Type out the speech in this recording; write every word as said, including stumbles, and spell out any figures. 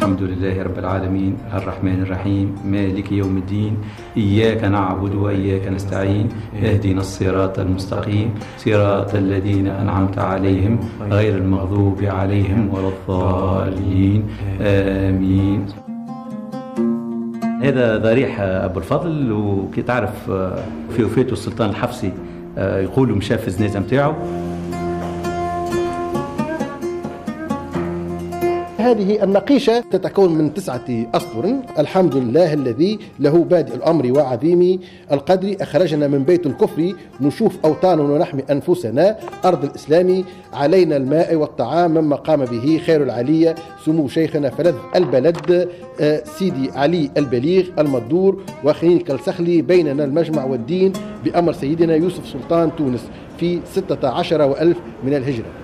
الحمد لله رب العالمين الرحمن الرحيم مالك يوم الدين إياك نعبد وإياك نستعين اهدنا الصراط المستقيم صراط الذين أنعمت عليهم غير المغضوب عليهم ولا الضالين آمين. هذا ضريح أبو الفضل، وكي تعرف في وفاته السلطان الحفصي يقولوا مشاف الزنازة متاعه. هذه النقيشة تتكون من تسعة أسطر. الحمد لله الذي له بادئ الأمر وعظيم القدر، أخرجنا من بيت الكفر نشوف أوطان ونحمي أنفسنا أرض الإسلام، علينا الماء والطعام مما قام به خير العلية سمو شيخنا فلذ البلد سيدي علي البليغ المدور وخليل كالسخلي، بيننا المجمع والدين بأمر سيدنا يوسف سلطان تونس في ستة عشر وألف من الهجرة.